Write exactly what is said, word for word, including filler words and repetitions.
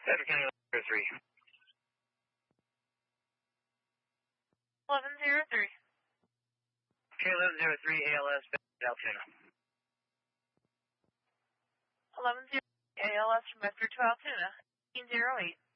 Bedford County eleven zero three. eleven zero three. Okay, eleven zero three, A L S, Bedford Altoona. eleven zero three, A L S from Bedford to Altoona. fifteen zero eight.